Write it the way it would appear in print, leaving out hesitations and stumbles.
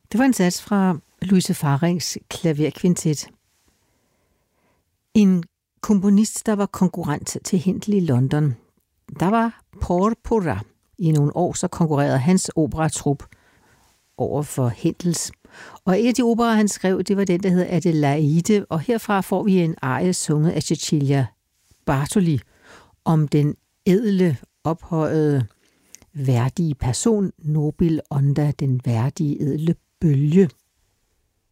Det var en sats fra Louise Farings klaverkvintet. En komponist, der var konkurrent til Händel i London. Der var Porpora. I nogle år så konkurrerede hans operatrup over for Händels. Og en af de operer, han skrev, det var den, der hedder Adelaide. Og herfra får vi en arie sunget af Cecilia Bartoli om den ædle, ophøjede, værdige person, nobil onda, den værdige, ædle bølge.